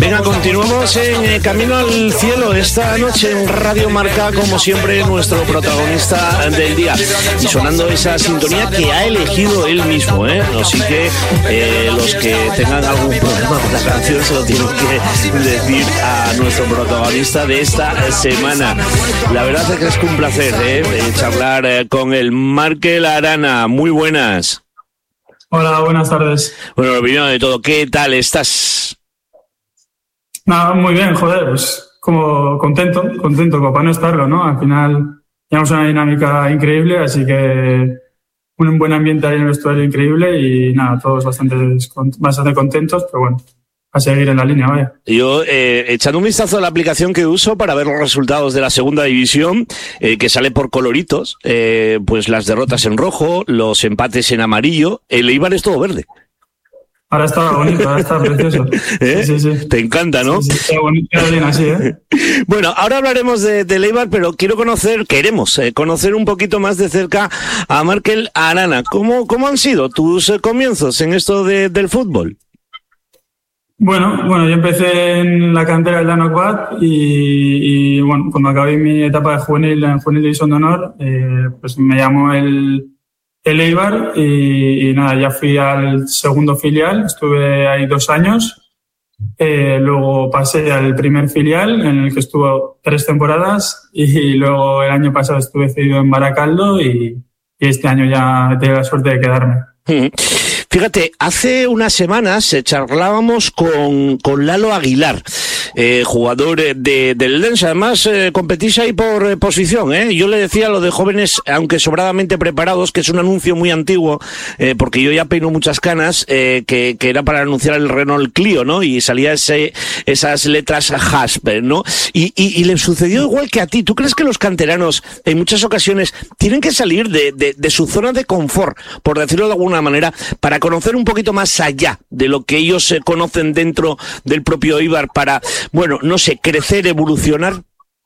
Venga, continuamos en Camino al Cielo esta noche en Radio Marca, como siempre, nuestro protagonista del día. Y sonando esa sintonía que ha elegido él mismo, Así que los que tengan algún problema con la canción se lo tienen que decir a nuestro protagonista de esta semana. La verdad es que es un placer charlar con el Markel Arana. Muy buenas. Hola, buenas tardes. Bueno, lo primero de todo, ¿qué tal estás? Nada, muy bien, joder, pues como contento como para no estarlo, ¿no? Al final llevamos una dinámica increíble, así que un buen ambiente ahí en el vestuario increíble y nada, todos bastante contentos, pero bueno, a seguir en la línea, vaya. Yo, echando un vistazo a la aplicación que uso para ver los resultados de la segunda división, que sale por coloritos, pues las derrotas en rojo, los empates en amarillo, el Eibar es todo verde. Ahora está bonito, ahora está precioso. Sí. Te encanta, ¿no? Sí, está bonito, bien así, Bueno, ahora hablaremos de Eibar, pero queremos conocer un poquito más de cerca a Markel Arana. ¿Cómo han sido tus comienzos en esto del fútbol? Bueno, yo empecé en la cantera del Lanoquat y bueno, cuando acabé mi etapa de juvenil en Juvenil División de Honor, pues me llamó el Eibar y nada, ya fui al segundo filial, estuve ahí 2 años, luego pasé al primer filial en el que estuve 3 temporadas y luego el año pasado estuve cedido en Baracaldo y este año ya he tenido la suerte de quedarme. Fíjate, hace unas semanas charlábamos con Lalo Aguilar, jugador del Lens. Además, competís ahí por posición, Yo le decía lo de jóvenes, aunque sobradamente preparados, que es un anuncio muy antiguo, porque yo ya peino muchas canas, que era para anunciar el Renault Clio, ¿no? Y salía esas letras HASP, ¿no? Y le sucedió igual que a ti. ¿Tú crees que los canteranos, en muchas ocasiones, tienen que salir de su zona de confort, por decirlo de alguna manera, para conocer un poquito más allá de lo que ellos conocen dentro del propio Eibar para, bueno, no sé, crecer, evolucionar?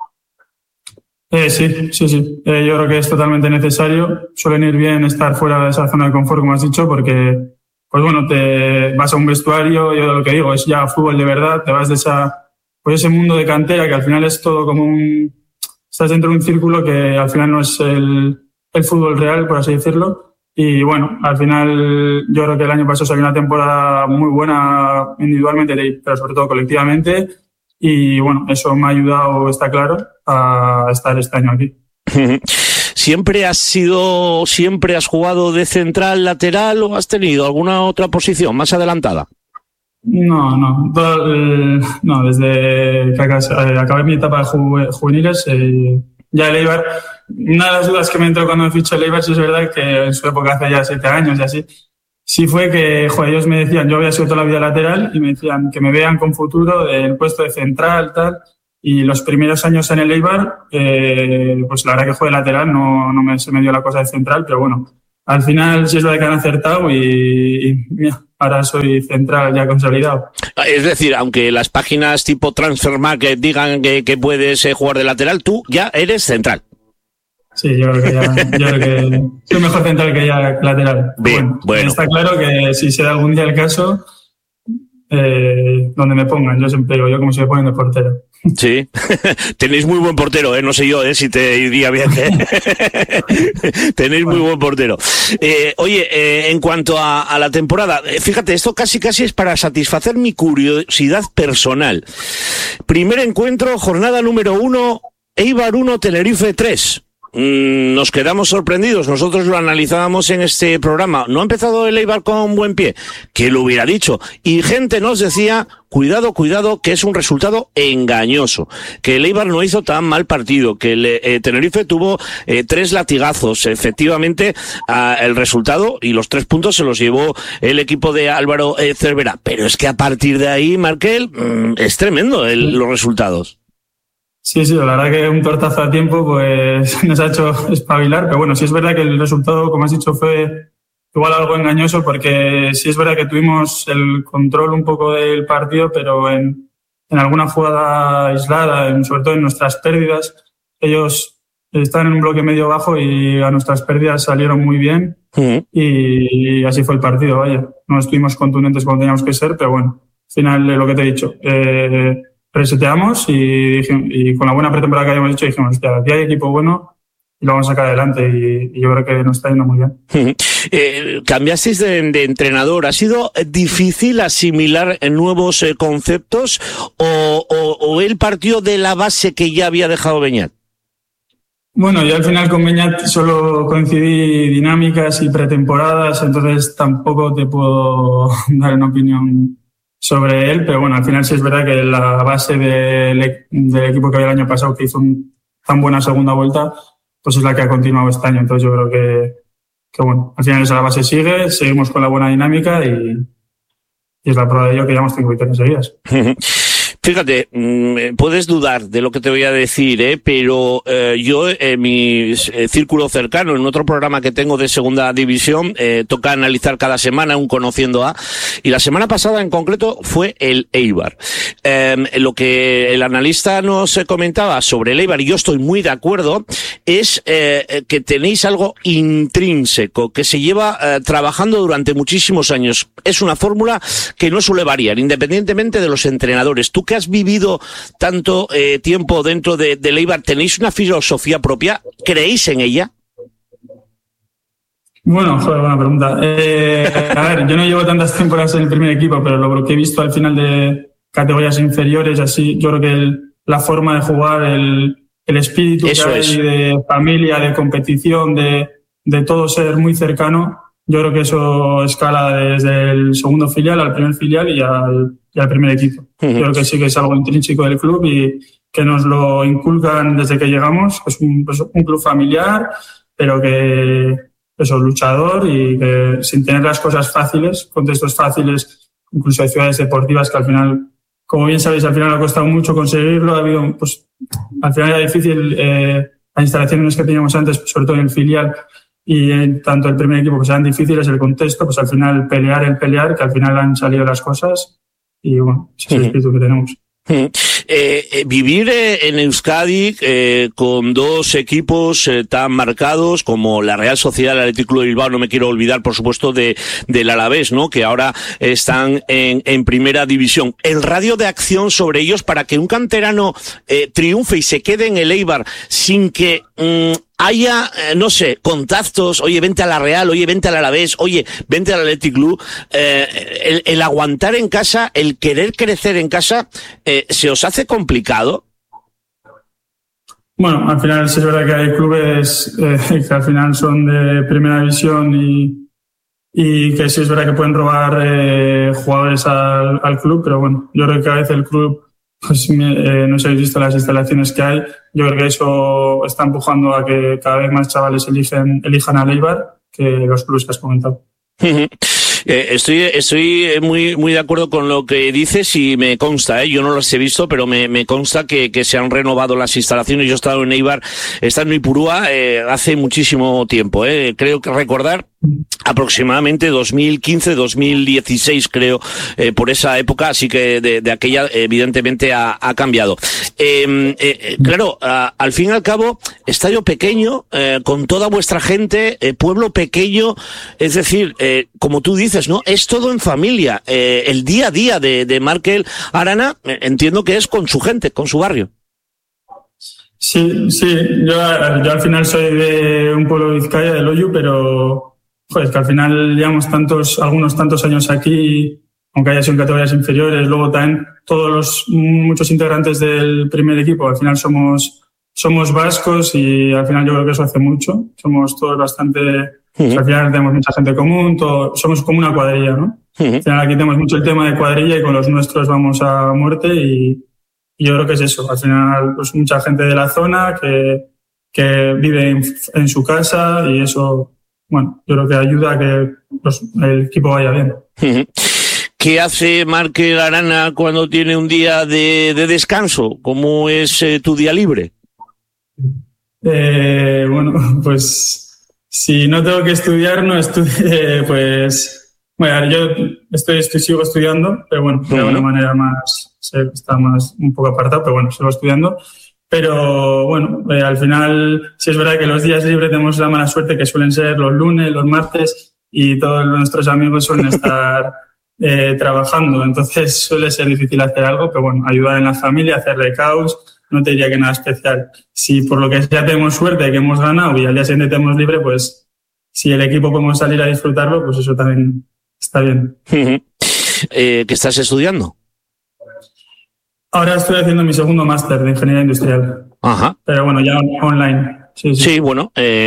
Sí. Yo creo que es totalmente necesario. Suelen ir bien estar fuera de esa zona de confort, como has dicho, porque, pues bueno, te vas a un vestuario, yo lo que digo, es ya fútbol de verdad, te vas de ese mundo de cantera que al final es todo como estás dentro de un círculo que al final no es el fútbol real, por así decirlo. Y bueno, al final yo creo que el año pasado salió una temporada muy buena individualmente, pero sobre todo colectivamente. Y bueno, eso me ha ayudado, está claro, a estar este año aquí. ¿Siempre has jugado de central, lateral o has tenido alguna otra posición más adelantada? No, desde que acabé mi etapa de juveniles, ya el Eibar, una de las dudas que me entró cuando me fichó el Eibar, sí es verdad que en su época hace ya 7 años y así, sí fue que, ellos me decían, yo había sido toda la vida lateral y me decían que me vean con futuro del puesto de central, tal, y los primeros años en el Eibar, pues la verdad que de lateral, se me dio la cosa de central, pero bueno, al final sí es verdad que han acertado y mira, ahora soy central ya consolidado. Es decir, aunque las páginas tipo Transfermarkt digan que puedes jugar de lateral, tú ya eres central. Sí, yo creo que soy mejor central que ya lateral. Bien, bueno. Está claro que si se da algún día el caso, donde me pongan, yo siempre digo, yo como si me ponen de portero. Sí, tenéis muy buen portero, no sé yo, si te iría bien, Tenéis muy buen portero. Oye, en cuanto a la temporada, fíjate, esto casi es para satisfacer mi curiosidad personal. Primer encuentro, jornada número 1, Eibar 1, Tenerife 3. Nos quedamos sorprendidos, nosotros lo analizábamos en este programa. ¿No ha empezado el Eibar con buen pie? ¿Quién lo hubiera dicho? Y gente nos decía, cuidado, que es un resultado engañoso, que el Eibar no hizo tan mal partido, que el Tenerife tuvo 3 latigazos. Efectivamente, el resultado y los 3 puntos se los llevó el equipo de Álvaro Cervera. Pero es que a partir de ahí, Markel, es tremendo los resultados. Sí, la verdad que un tortazo a tiempo pues nos ha hecho espabilar, pero bueno, sí es verdad que el resultado, como has dicho, fue igual algo engañoso porque sí es verdad que tuvimos el control un poco del partido, pero en alguna jugada aislada, sobre todo en nuestras pérdidas, ellos están en un bloque medio bajo y a nuestras pérdidas salieron muy bien y así fue el partido, vaya. No estuvimos contundentes como teníamos que ser, pero bueno. final lo que te he dicho, reseteamos y con la buena pretemporada que habíamos hecho dijimos, hostia, aquí hay equipo bueno y lo vamos a sacar adelante y yo creo que nos está yendo muy bien. Cambiasteis de entrenador. ¿Ha sido difícil asimilar nuevos conceptos o él partió de la base que ya había dejado Beñat? Bueno, yo al final con Beñat solo coincidí dinámicas y pretemporadas, entonces tampoco te puedo dar una opinión sobre él, pero bueno, al final sí es verdad que la base del equipo que había el año pasado, que hizo tan buena segunda vuelta, pues es la que ha continuado este año. Entonces yo creo que bueno, al final esa base sigue, seguimos con la buena dinámica y es la prueba de ello que llevamos 5 victorias seguidas. Fíjate, puedes dudar de lo que te voy a decir, pero yo en mi círculo cercano, en otro programa que tengo de segunda división, toca analizar cada semana un Conociendo A, y la semana pasada en concreto fue el Eibar. Lo que el analista nos comentaba sobre el Eibar, y yo estoy muy de acuerdo, es que tenéis algo intrínseco, que se lleva trabajando durante muchísimos años. Es una fórmula que no suele variar, independientemente de los entrenadores. Tú que has vivido tanto tiempo dentro de Eibar, ¿tenéis una filosofía propia? ¿Creéis en ella? Bueno, buena pregunta. A ver, yo no llevo tantas temporadas en el primer equipo, pero lo que he visto al final de categorías inferiores, así, yo creo que la forma de jugar, el espíritu que hay de familia, de competición, de todo ser muy cercano, yo creo que eso escala desde el segundo filial al primer filial y al primer equipo. Yo creo que sí que es algo intrínseco del club y que nos lo inculcan desde que llegamos. Es un club familiar, pero que eso, luchador y que sin tener las cosas fáciles, contextos fáciles, incluso hay ciudades deportivas que al final, como bien sabéis, al final ha costado mucho conseguirlo. Ha habido, pues, al final era difícil las instalaciones que teníamos antes, sobre todo en el filial, y tanto el primer equipo, pues eran difíciles, el contexto, pues al final pelear, que al final han salido las cosas y bueno, ese es el espíritu que tenemos. Vivir en Euskadi con dos equipos tan marcados como la Real Sociedad y el Athletic Club de Bilbao, no me quiero olvidar por supuesto del Alavés, ¿no?, que ahora están en primera división. El radio de acción sobre ellos para que un canterano triunfe y se quede en el Eibar sin que haya, no sé, contactos, oye, vente a la Real, oye, vente al Alavés, oye, vente al Athletic Club, el aguantar en casa, el querer crecer en casa, ¿se os hace complicado? Bueno, al final sí es verdad que hay clubes que al final son de primera división y que sí es verdad que pueden robar jugadores al club, pero bueno, yo creo que a veces el club, pues no sé si habéis visto las instalaciones que hay, yo creo que eso está empujando a que cada vez más chavales elijan al Eibar que los clubes que has comentado. Estoy muy de acuerdo con lo que dices y me consta, yo no los he visto, pero me consta que se han renovado las instalaciones. Yo he estado en Eibar, estando en Ipurúa, hace muchísimo tiempo, creo que recordar aproximadamente 2015, 2016 creo, por esa época, así que de aquella evidentemente ha cambiado. Claro, al fin y al cabo, estadio pequeño, con toda vuestra gente, pueblo pequeño, es decir, como tú dices, ¿no? Es todo en familia. El día a día de Markel Arana, entiendo que es con su gente, con su barrio. Sí, yo al final soy de un pueblo de Vizcaya, de Loiu, pero pues que al final llevamos algunos tantos años aquí, aunque haya sido en categorías inferiores, luego también muchos integrantes del primer equipo, al final somos vascos y al final yo creo que eso hace mucho. Somos todos bastante, al final tenemos mucha gente común, somos como una cuadrilla, ¿no? Al final aquí tenemos mucho el tema de cuadrilla y con los nuestros vamos a muerte y yo creo que es eso. Al final pues mucha gente de la zona que vive en su casa y eso, bueno, yo creo que ayuda a que el equipo vaya bien. ¿Qué hace Markel Arana cuando tiene un día de descanso? ¿Cómo es tu día libre? Bueno, pues si no tengo que estudiar, no estudio, pues bueno, yo sigo estudiando, pero bueno, de alguna manera está más un poco apartado, pero bueno, sigo estudiando. Pero bueno, al final sí es verdad que los días libres tenemos la mala suerte que suelen ser los lunes, los martes y todos nuestros amigos suelen estar trabajando, entonces suele ser difícil hacer algo, pero bueno, ayudar en la familia, hacer recaos, no te diría que nada especial. Si por lo que sea tenemos suerte que hemos ganado y al día siguiente tenemos libre, pues si el equipo podemos salir a disfrutarlo, pues eso también está bien. ¿Qué estás estudiando? Ahora estoy haciendo mi segundo máster de Ingeniería Industrial. Ajá. Pero bueno, ya online. Sí, bueno,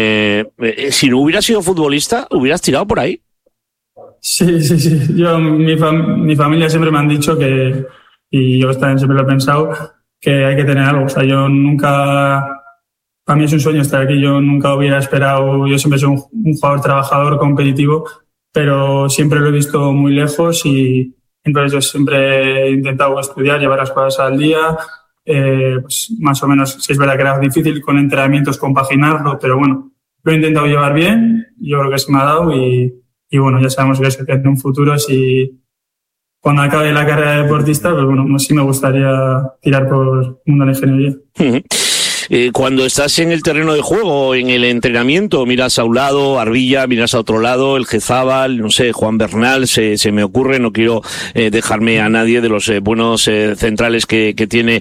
si no hubieras sido futbolista, ¿hubieras tirado por ahí? Sí. Yo, mi familia siempre me han dicho que, y yo también siempre lo he pensado, que hay que tener algo. O sea, yo nunca, para mí es un sueño estar aquí, yo nunca hubiera esperado, yo siempre soy un jugador trabajador, competitivo, pero siempre lo he visto muy lejos y entonces yo siempre he intentado estudiar, llevar las cosas al día, pues más o menos, sí es verdad que era difícil con entrenamientos compaginarlo, pero bueno, lo he intentado llevar bien, yo creo que se me ha dado y bueno, ya sabemos que en un futuro, si cuando acabe la carrera de deportista, pues bueno, sí me gustaría tirar por el mundo de la ingeniería. Cuando estás en el terreno de juego, en el entrenamiento, miras a un lado, Arbilla, miras a otro lado, el Gezábal, no sé, Juan Bernal, se me ocurre, no quiero dejarme a nadie de los buenos centrales que tiene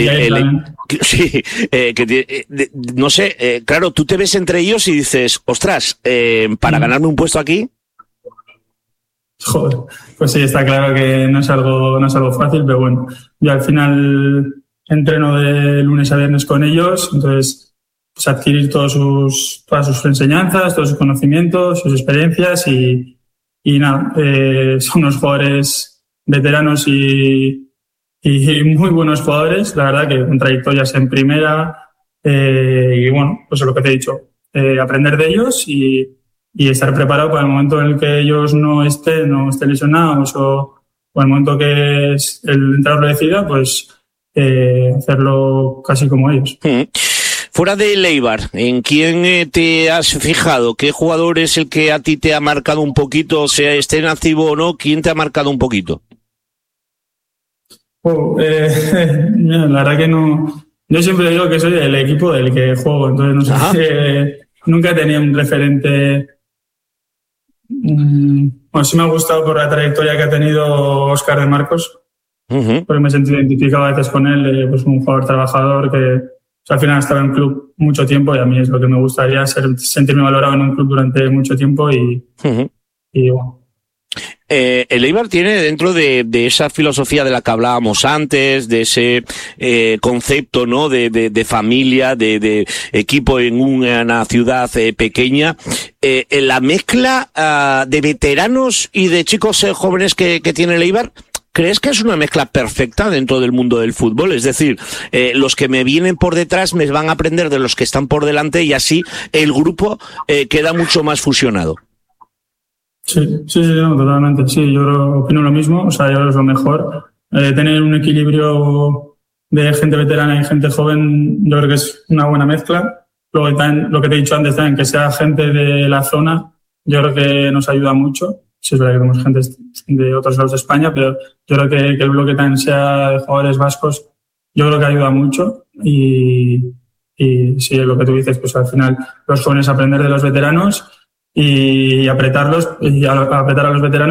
sí, no sé, claro, tú te ves entre ellos y dices, ostras, para ganarme un puesto aquí. Joder, pues sí, está claro que no es algo fácil, pero bueno, yo al final entreno de lunes a viernes con ellos, entonces pues adquirir todas sus enseñanzas, todos sus conocimientos, sus experiencias y nada, son unos jugadores veteranos y muy buenos jugadores, la verdad que con trayectorias en primera y bueno, pues es lo que te he dicho, aprender de ellos y estar preparado para el momento en el que ellos no estén lesionados o el momento que el entrenador lo decida, pues hacerlo casi como ellos. Fuera de Eibar, ¿en quién te has fijado? ¿Qué jugador es el que a ti te ha marcado un poquito, sea esté en activo o no? ¿Quién te ha marcado un poquito? La verdad que no. Yo siempre digo que soy del equipo del que juego, entonces no sé. Nunca he tenido un referente. Bueno, sí me ha gustado por la trayectoria que ha tenido Óscar de Marcos. Porque me he sentido identificado a veces con él, pues un jugador trabajador que al final ha estado en club mucho tiempo y a mí es lo que me gustaría, sentirme valorado en un club durante mucho tiempo y bueno. El Eibar tiene dentro de esa filosofía de la que hablábamos antes, de ese concepto, ¿no? de familia, de equipo en una ciudad pequeña, la mezcla de veteranos y de chicos jóvenes que tiene el Eibar. ¿Crees que es una mezcla perfecta dentro del mundo del fútbol? Es decir, los que me vienen por detrás me van a aprender de los que están por delante y así el grupo queda mucho más fusionado. Sí, no, totalmente. Sí, yo opino lo mismo. O sea, yo creo que es lo mejor. Tener un equilibrio de gente veterana y gente joven, yo creo que es una buena mezcla. Luego, también, lo que te he dicho antes, también que sea gente de la zona, yo creo que nos ayuda mucho. Sí, es verdad que tenemos gente de otros lados de España, pero yo creo que el bloque también sea de jugadores vascos, yo creo que ayuda mucho. Y sí, lo que tú dices, pues al final los jóvenes aprender de los veteranos y apretar a los veteranos